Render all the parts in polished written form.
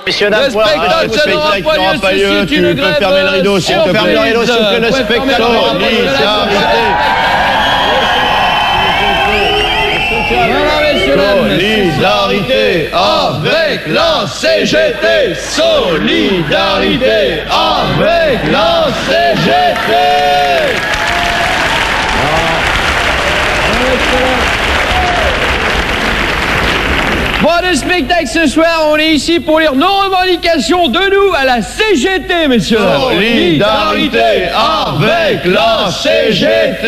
Messieurs, dames, le spectacle n'aura pas lieu, tu peux fermer le rideau, s'il te plaît. Ferme le rideau, s'il te plaît, le spectacle n'aura pas lieu. Solidarité avec la CGT. Solidarité avec la CGT. Bon, le spectacle ce soir, on est ici pour lire nos revendications de nous à la CGT, messieurs. Solidarité avec la CGT.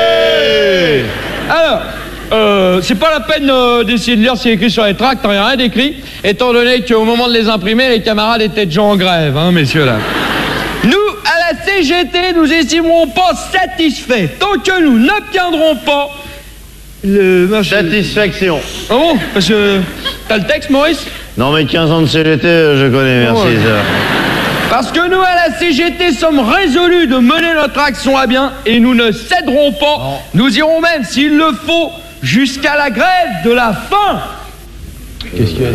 Alors, c'est pas la peine d'essayer de lire ce qui est écrit sur les tracts, il n'y a rien d'écrit, étant donné qu'au moment de les imprimer, les camarades étaient déjà en grève, hein, messieurs, là. Nous, à la CGT, nous estimerons pas satisfaits tant que nous n'obtiendrons pas Satisfaction. Ah bon? Parce que t'as le texte, Maurice? Non, mais 15 ans de CGT, je connais, merci. Parce que nous, à la CGT, sommes résolus de mener notre action à bien et nous ne céderons pas. Non. Nous irons même, s'il le faut, jusqu'à la grève de la faim. Qu'est-ce qu'il y a?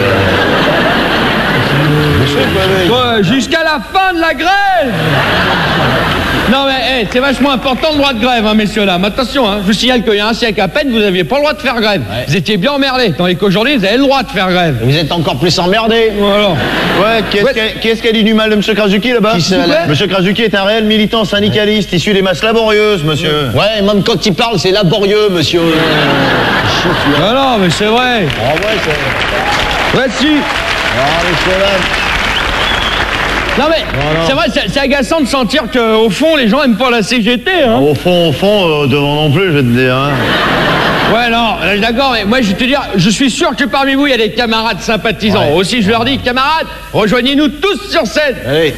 Jusqu'à la fin de la grève. Non mais c'est vachement important le droit de grève, hein, messieurs là. Mais attention, hein, je vous signale qu'il y a un siècle à peine, vous n'aviez pas le droit de faire grève. Ouais. Vous étiez bien emmerdés, tandis qu'aujourd'hui, vous avez le droit de faire grève. Vous êtes encore plus emmerdés. Voilà. Ouais, qu'est-ce qu'elle dit du mal de M. Krasuki là-bas? M. Krasuki est un réel militant syndicaliste, issu des masses laborieuses, monsieur. Ouais, même quand il parle, c'est laborieux, monsieur. Ah non, mais c'est vrai. Ah ouais, c'est vrai. Voici. Ah, monsieur là. Non mais, c'est vrai, c'est agaçant de sentir qu'au fond, les gens aiment pas la CGT, hein. Au fond, devant non plus, je vais te dire, hein. Ouais, non, d'accord, mais moi, je vais te dire, je suis sûr que parmi vous, il y a des camarades sympathisants. Ouais. Aussi, je leur dis, camarades, rejoignez-nous tous sur scène. Allez.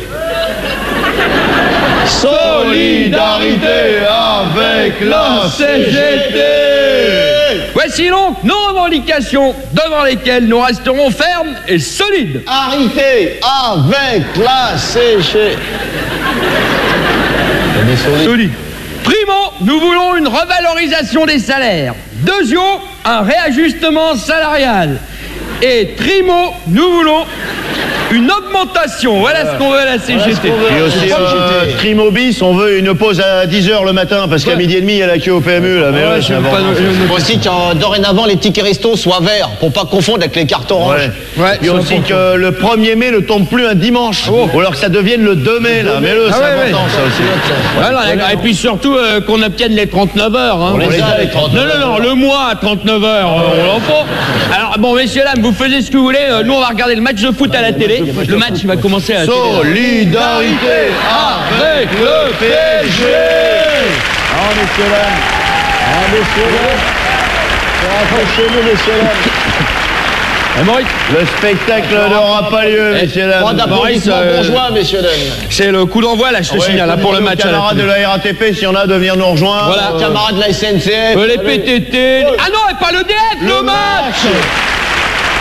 Solidarité avec la CGT. Voici donc nos revendications devant lesquelles nous resterons fermes et solides. Arrêtez avec la CGT. Solide. Primo, nous voulons une revalorisation des salaires. Deuxio, un réajustement salarial. Et Trimo, nous voulons une augmentation. Voilà ce qu'on veut à la CGT. Et aussi, Trimobis, on veut une pause à 10h le matin, parce qu'à midi et demi, il y a la queue au PMU, là. Mais faut aussi que dorénavant, les tickets resto soient verts, pour pas confondre avec les cartes oranges. Ouais. Et aussi que le 1er mai ne tombe plus un dimanche. Ou alors que ça devienne le 2 mai, là. Mais c'est important, ça aussi. Alors, et puis surtout, qu'on obtienne les 39 heures. Hein. On les a, les 39 heures. Non, le mois à 39 heures, on l'en faut. Alors, bon, messieurs, dames, vous faisiez ce que vous voulez. Nous, on va regarder le match de foot à la télé. Le match, il va commencer à la télé. Solidarité avec le PSG. Ah, messieurs, dames. Ah, messieurs, dames. Rapprochez-nous, messieurs, dames. Maurice, le spectacle n'aura pas lieu, messieurs, dames. Pas d'applaudissements bourgeois, messieurs, dames. C'est le coup d'envoi, là, je te signale, là, pour le match. Camarades de la RATP, s'il y en a, de venir nous rejoindre. Voilà, camarades de la SNCF. Les PTT. Ah non, et pas l'EDF, le match.